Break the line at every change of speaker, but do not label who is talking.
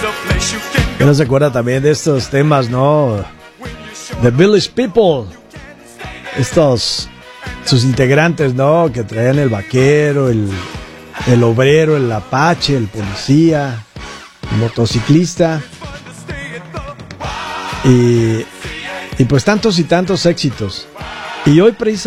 ¿Quién no se acuerda también de estos temas, no? The Village People. Sus integrantes, ¿no? Que traían el vaquero, el obrero, el apache, el policía, el motociclista. Y pues tantos y tantos éxitos. Y hoy precisamente